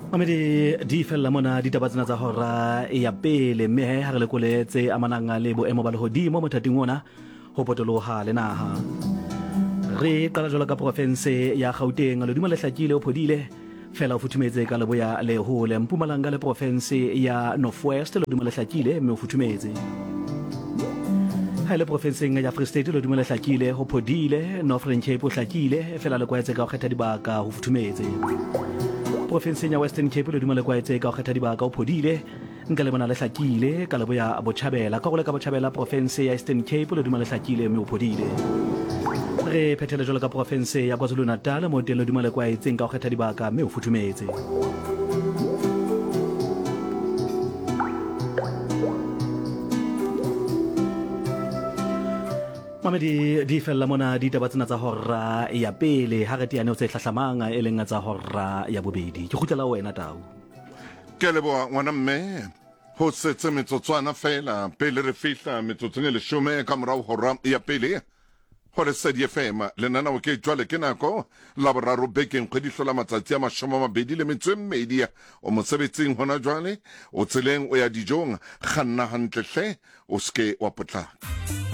Mamedi di fella mona ditaba tsena tsa hora ya pele mme ha re lekoletse amanang le boemo ba lehodimo mothating ona ho potoloha le naha. Re qala jwalo ka province ya Gauteng lehodimo le hlakile o phodile fela o futhumetse ka leboya le hole Mpumalanga le province ya Northwest lehodimo le hlakile mme o futhumetse. Ha le provinceng ya Free State lehodimo le hlakile ho phodile Northern Cape o hlakile fela le kwaetse ka ho kgetha dibaka ho futhumetse. Provinceng ya Western Cape lehodimo le kwaetse ka ho kgetha dibaka o phodile nka le bona le hlakile ka leboya Botjhabela ka gole ka Botjhabela province ya Eastern Cape lehodimo le hlakile mme o phodile. Re phethele jwalo ka province ya KwaZulu Natal mo teng lehodimo le kwaetseng ka ho kgetha dibaka mme o futhumetse. Mamedi di fella mona ditaba tsena tsa hora ya pele ha re teane o tse hlahlamanga e leng tsa hora ya bobedi ke kgutlela wena Tau. Ke leboa ngwana mme ho setse metsotswana fela pele re fihla metsotsong e 10 ka morao hora ya pele ho le Sedi FM lenana o ke jwale ke nako la boraro bekeng kgwedi hlola matsatsi a 22 o mosebetsing hona jwale o tseleng o ya dijong kganna hantle hle o ske wa potlaka.